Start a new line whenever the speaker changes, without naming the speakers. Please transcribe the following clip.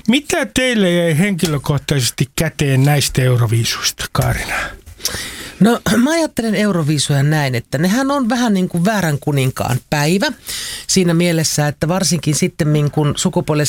Mitä teille jäi henkilökohtaisesti käteen näistä Euroviisuista, Kaarina?
No mä ajattelen Euroviisuja näin, että nehän on vähän niin kuin väärän kuninkaan päivä siinä mielessä, että varsinkin sitten kun